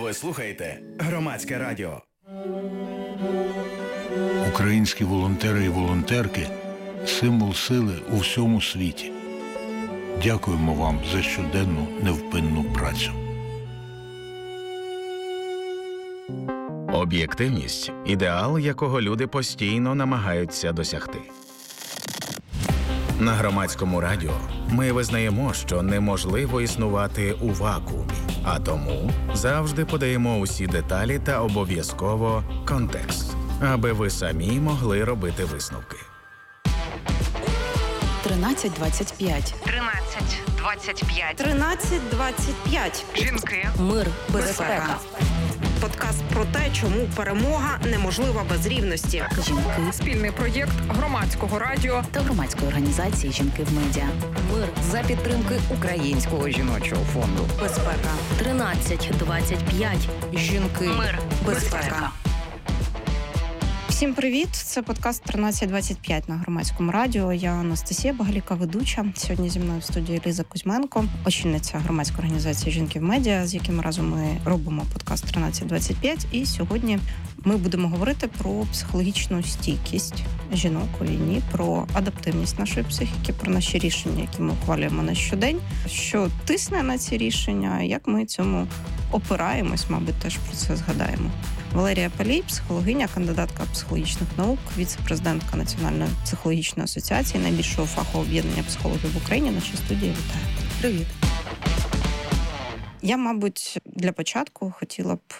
Ви слухаєте Громадське радіо. Українські волонтери і волонтерки – символ сили у всьому світі. Дякуємо вам за щоденну невпинну працю. Об'єктивність – ідеал, якого люди постійно намагаються досягти. На Громадському радіо ми визнаємо, що неможливо існувати у вакуумі, а тому завжди подаємо усі деталі та обов'язково контекст, аби ви самі могли робити висновки. 1325. 1325. 1325. Жінки. Мир, безпека. Подкаст про те, чому перемога неможлива без рівності. Жінки Спільний проєкт Громадського радіо та громадської організації «Жінки в медіа». Мир за підтримки Українського жіночого фонду. безпека. 1325. Жінки. Мир. Безпека. Всім привіт! Це подкаст 1325 на Громадському радіо. Я Анастасія Багаліка, ведуча. Сьогодні зі мною в студії Ліза Кузьменко, очільниця громадської організації «Жінки в медіа», з яким разом ми робимо подкаст 1325. І сьогодні ми будемо говорити про психологічну стійкість жінок у війні, про адаптивність нашої психіки, про наші рішення, які ми ухвалюємо на щодень, що тисне на ці рішення, як ми цьому опираємось, мабуть, теж про це згадаємо. Валерія Палій, психологиня, кандидатка психологічних наук, віце-президентка Національної психологічної асоціації, найбільшого фахового об'єднання психологів в Україні. Нашій студії вітаю. Привіт. Я, мабуть, для початку хотіла б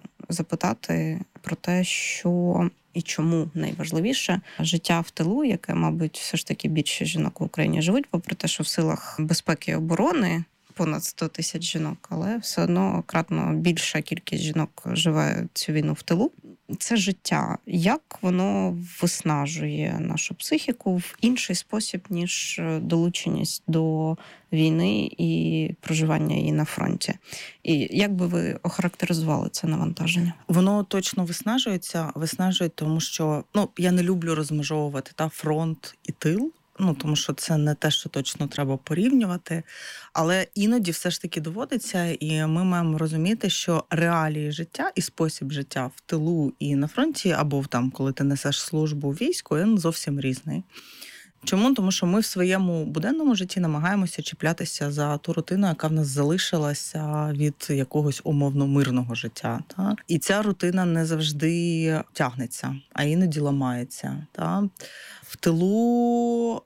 запитати про те, що і чому найважливіше життя в тилу, яке, мабуть, все ж таки більше жінок в Україні живуть, попри те, що в силах безпеки і оборони понад 100 тисяч жінок, але все одно кратно більша кількість жінок живе цю війну в тилу. Це життя. Як воно виснажує нашу психіку в інший спосіб, ніж долученість до війни і проживання її на фронті? І як би ви охарактеризували це навантаження? Воно точно виснажує, тому що, я не люблю розмежовувати фронт і тил, тому що це не те, що точно треба порівнювати, але іноді все ж таки доводиться, і ми маємо розуміти, що реалії життя і спосіб життя в тилу і на фронті, або там, коли ти несеш службу в війську, він зовсім різний. Чому? Тому що ми в своєму буденному житті намагаємося чіплятися за ту рутину, яка в нас залишилася від якогось умовно мирного життя. Та? І ця рутина не завжди тягнеться, а іноді ламається. Та? В тилу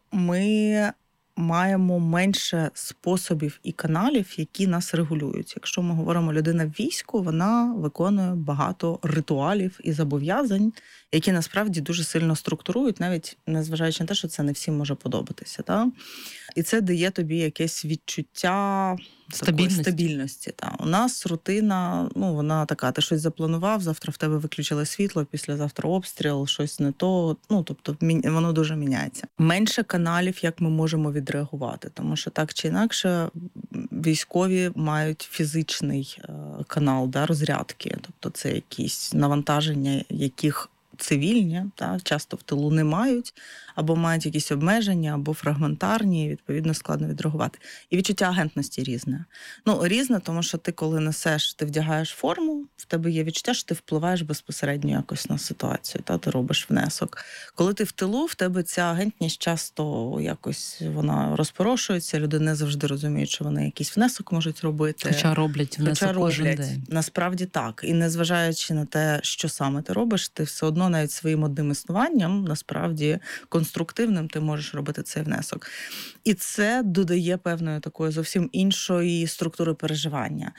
ми маємо менше способів і каналів, які нас регулюють. Якщо ми говоримо людина в війську, вона виконує багато ритуалів і зобов'язань, які насправді дуже сильно структурують, навіть незважаючи на те, що це не всім може подобатися. Та? І це дає тобі якесь відчуття стабільності. Та. У нас рутина, вона така, ти щось запланував, завтра в тебе виключили світло, післязавтра обстріл, щось не то, тобто воно дуже міняється. Менше каналів, як ми можемо відреагувати, тому що так чи інакше військові мають фізичний канал, розрядки, тобто це якісь навантаження, яких цивільні, часто в тилу не мають, або мають якісь обмеження, або фрагментарні, і, відповідно, складно відреагувати. І відчуття агентності різне. Різне, тому що ти, коли несеш, ти вдягаєш форму, в тебе є відчуття, що ти впливаєш безпосередньо якось на ситуацію, ти робиш внесок. Коли ти в тилу, в тебе ця агентність часто якось вона розпорошується, люди не завжди розуміють, що вони якийсь внесок можуть робити. Хоча роблять внесок кожен день. Насправді так. І незважаючи на те, що саме ти робиш, ти все одно навіть своїм одним існуванням, насправді, конструктивним ти можеш робити цей внесок. І це додає певної такої зовсім іншої структури переживання.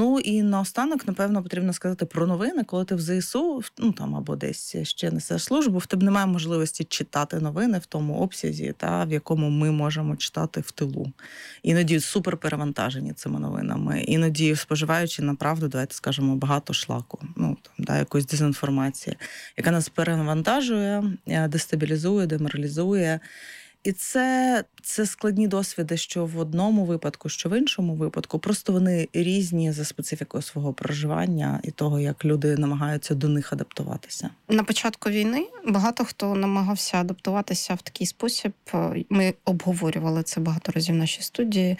І наостанок, напевно, потрібно сказати про новини, коли ти в ЗСУ, або десь ще несеш службу, в тебе немає можливості читати новини в тому обсязі, в якому ми можемо читати в тилу. Іноді супер перевантажені цими новинами, іноді споживаючи, направду, давайте скажемо, багато шлаку, якоїсь дезінформації, яка нас перевантажує, дестабілізує, деморалізує. І це складні досвіди, що в одному випадку, що в іншому випадку. Просто вони різні за специфікою свого проживання і того, як люди намагаються до них адаптуватися. На початку війни багато хто намагався адаптуватися в такий спосіб. Ми обговорювали це багато разів в нашій студії.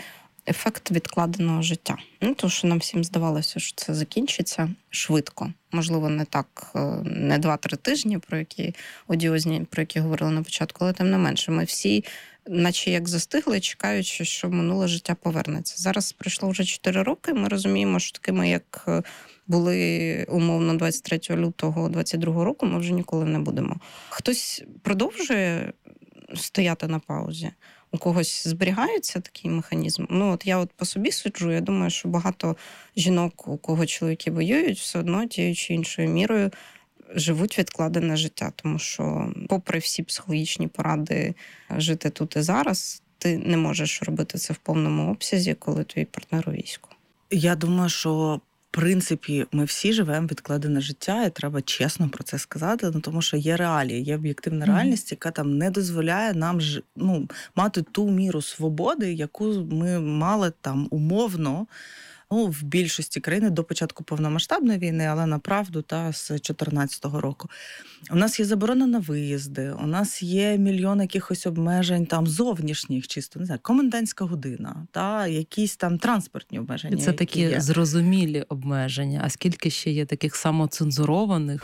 ефект відкладеного життя. Тому що нам всім здавалося, що це закінчиться швидко. Можливо, не так, не 2-3 тижні, про які одіозні, про які говорили на початку, але тим не менше. Ми всі, наче як застигли, чекаючи, що минуле життя повернеться. Зараз пройшло вже 4 роки, ми розуміємо, що такими, як були умовно 23 лютого 22 року, ми вже ніколи не будемо. Хтось продовжує стояти на паузі, у когось зберігається такий механізм. От я по собі суджу, я думаю, що багато жінок, у кого чоловіки воюють, все одно тією чи іншою мірою живуть відкладене життя. Тому що, попри всі психологічні поради жити тут і зараз, ти не можеш робити це в повному обсязі, коли твій партнер у війську. Я думаю, що в принципі, ми всі живемо відкладене життя, і треба чесно про це сказати, тому що є реалії, є об'єктивна реальність, яка там не дозволяє нам мати ту міру свободи, яку ми мали там умовно в більшості країн до початку повномасштабної війни, але направду з 2014 року. У нас є заборона на виїзди, у нас є мільйон якихось обмежень там зовнішніх, чисто, не знаю, комендантська година, якісь там транспортні обмеження. І це такі є зрозумілі обмеження. А скільки ще є таких самоцензурованих?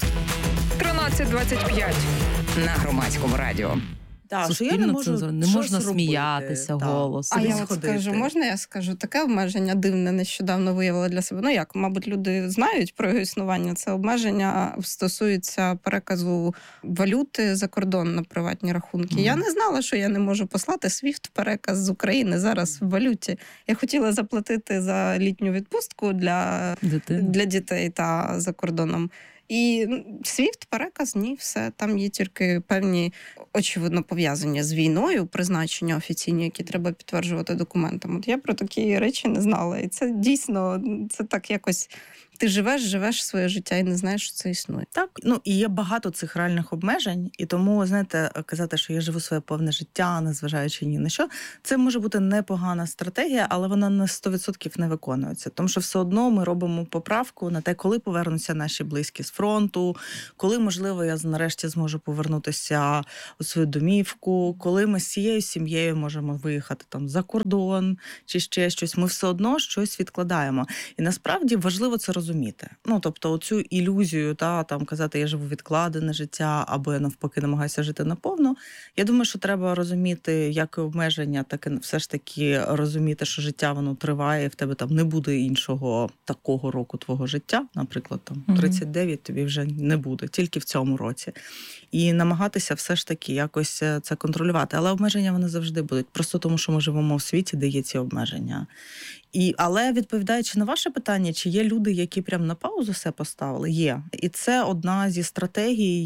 13:25 На Громадському радіо. Так, що я не можу не можна сміятися голосом. А я скажу, можна я скажу? Таке обмеження дивне нещодавно виявила для себе. Мабуть, люди знають про його існування. Це обмеження стосується переказу валюти за кордон на приватні рахунки. Я не знала, що я не можу послати SWIFT-переказ з України зараз в валюті. Я хотіла заплатити за літню відпустку для дітей та за кордоном. І SWIFT-переказ, ні, все. Там є тільки певні, очевидно, пов'язані з війною, призначення офіційні, які треба підтверджувати документами. Я про такі речі не знала. І це дійсно, це так якось... Ти живеш своє життя і не знаєш, що це існує. Так, і є багато цих реальних обмежень, і тому, знаєте, казати, що я живу своє повне життя, незважаючи ні на що, це може бути непогана стратегія, але вона на 100% не виконується. Тому що все одно ми робимо поправку на те, коли повернуться наші близькі з фронту, коли, можливо, я нарешті зможу повернутися у свою домівку, коли ми з цією сім'єю можемо виїхати там за кордон чи ще щось. Ми все одно щось відкладаємо. І насправді важливо це розуміти. Тобто оцю ілюзію, там казати, я живу відкладене життя, або я навпаки намагаюся жити наповно. Я думаю, що треба розуміти, як і обмеження, так і все ж таки розуміти, що життя воно триває, і в тебе там не буде іншого такого року твого життя, наприклад, там 39 тобі вже не буде, тільки в цьому році. І намагатися все ж таки якось це контролювати. Але обмеження вони завжди будуть, просто тому, що ми живемо в світі, де є ці обмеження. Але відповідаючи на ваше питання, чи є люди, які прям на паузу все поставили? Є. І це одна зі стратегій,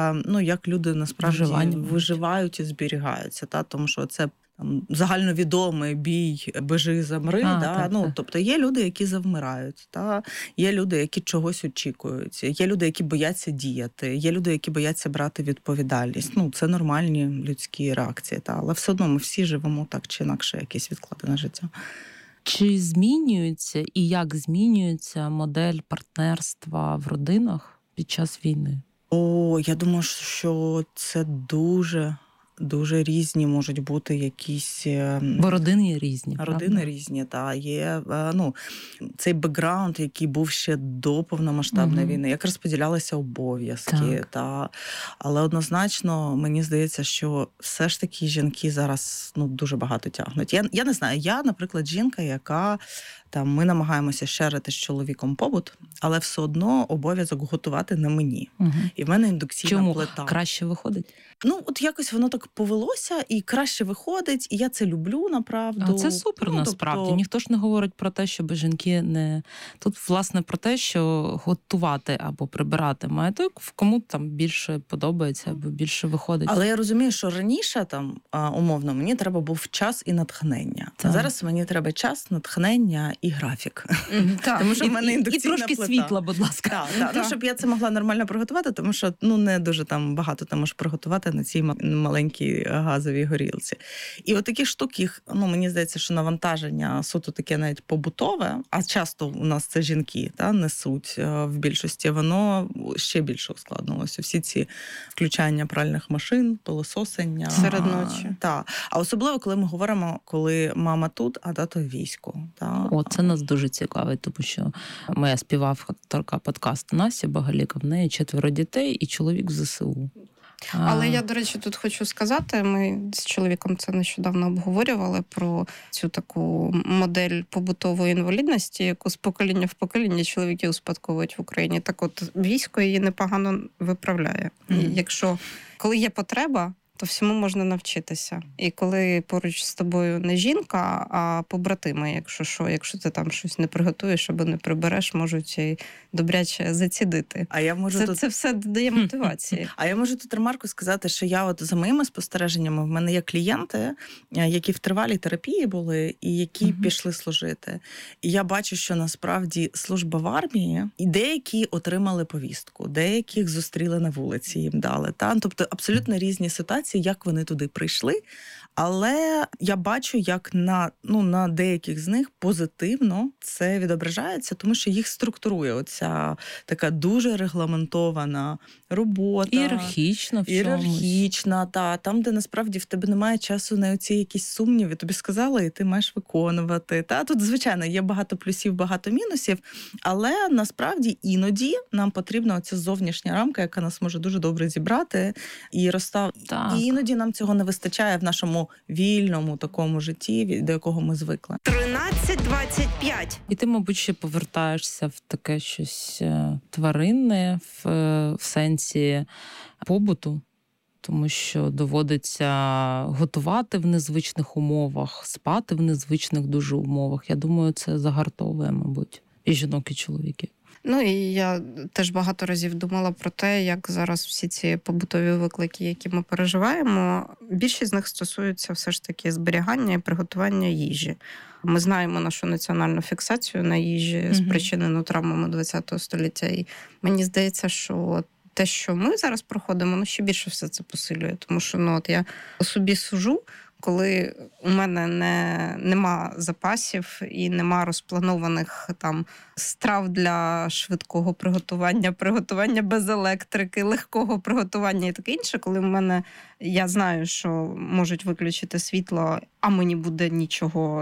як люди насправді виживають і зберігаються. Тому що це загальновідомий бій «бежи, замри». Тобто є люди, які завмирають, є люди, які чогось очікують, є люди, які бояться діяти, є люди, які бояться брати відповідальність. Це нормальні людські реакції. Але все одно ми всі живемо так чи інакше якесь відкладене життя. Чи змінюється і як змінюється модель партнерства в родинах під час війни? Я думаю, що це дуже різні можуть бути якісь... Бо родини різні, Родини різні, є цей бекграунд, який був ще до повномасштабної війни, як розподілялися обов'язки. Але однозначно, мені здається, що все ж таки жінки зараз дуже багато тягнуть. Я не знаю, я, наприклад, жінка, яка... Ми намагаємося шерити з чоловіком побут, але все одно обов'язок готувати на мені. І в мене індукційна плита. Чому? Краще виходить? Якось воно так повелося, і краще виходить, і я це люблю, направду. Це супер, насправді. Ніхто ж не говорить про те, щоб жінки не... Тут, власне, про те, що готувати або прибирати має той, кому там більше подобається, або більше виходить. Але я розумію, що раніше, умовно, мені треба був час і натхнення. А зараз мені треба час, натхнення і графік. Тому що в мене індукційна і трошки плита. Світла, будь ласка. Так. Ну, щоб я це могла нормально приготувати, тому що не дуже там багато ти можеш приготувати на цій маленькій газовій горілці. І от такі штуки, мені здається, що навантаження суто таке навіть побутове, а часто у нас це жінки несуть в більшості, воно ще більше ускладнилося. Всі ці включання пральних машин, пилососення. Серед ночі. А особливо, коли ми говоримо, коли мама тут, а тато в війську. Це нас дуже цікавить, тому що моя співавторка подкасту Настя Багаліка, в неї 4 дітей і чоловік в ЗСУ. Але я, до речі, тут хочу сказати, ми з чоловіком це нещодавно обговорювали про цю таку модель побутової інвалідності, яку з покоління в покоління чоловіки успадковують в Україні. Так от, військо її непогано виправляє. Якщо, коли є потреба, то всьому можна навчитися. І коли поруч з тобою не жінка, а побратими, якщо ти там щось не приготуєш або не прибереш, можуть і добряче зацідити. А я можу це все додає мотивації. А я можу тут ремарку сказати, що я за моїми спостереженнями, в мене є клієнти, які в тривалій терапії були і які пішли служити. І я бачу, що насправді служба в армії, і деякі отримали повістку, деяких зустріли на вулиці, їм дали. Тобто абсолютно різні ситуації, як вони туди прийшли, але я бачу, як на деяких з них позитивно це відображається, тому що їх структурує оця така дуже регламентована робота. Ієрархічна в чомусь. Ієрархічна, там, де насправді в тебе немає часу на оці якісь сумніви, тобі сказали, і ти маєш виконувати. Тут, звичайно, є багато плюсів, багато мінусів, але насправді іноді нам потрібна оця зовнішня рамка, яка нас може дуже добре зібрати і розставити. І іноді нам цього не вистачає в нашому вільному такому житті, до якого ми звикли. 13:25. І ти, мабуть, ще повертаєшся в таке щось тваринне, в сенсі побуту, тому що доводиться готувати в незвичних умовах, спати в незвичних дуже умовах. Я думаю, це загартовує, мабуть, і жінок, і чоловіків. І я теж багато разів думала про те, як зараз всі ці побутові виклики, які ми переживаємо, більшість з них стосуються все ж таки зберігання і приготування їжі. Ми знаємо нашу національну фіксацію на їжі, спричинену травмами ХХ століття. І мені здається, що те, що ми зараз проходимо, ще більше все це посилює. Тому що я по собі сужу, коли у мене нема запасів і нема розпланованих страв для швидкого приготування без електрики, легкого приготування і таке інше, коли я знаю, що можуть виключити світло, а мені буде нічого